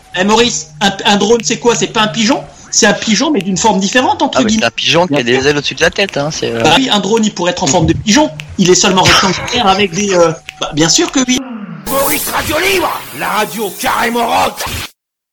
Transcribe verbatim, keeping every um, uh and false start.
Eh Maurice, un, un drone c'est quoi? C'est pas un pigeon? C'est un pigeon mais d'une forme différente entre Ah, guillemets. c'est un pigeon qui a des ailes au-dessus de la tête, hein. C'est, euh... Bah oui, un drone il pourrait être en forme de pigeon. Il est seulement rectangulaire avec des. Euh... Bah, bien sûr que oui. Maurice Radio Libre, la radio carrément rock.